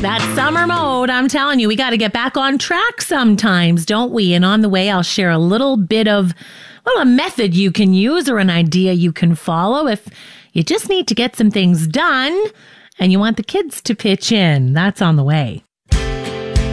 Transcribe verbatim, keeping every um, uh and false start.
That summer mode, I'm telling you, we got to get back on track sometimes, don't we? And on the way, I'll share a little bit of, well, a method you can use or an idea you can follow if you just need to get some things done and you want the kids to pitch in. That's on the way.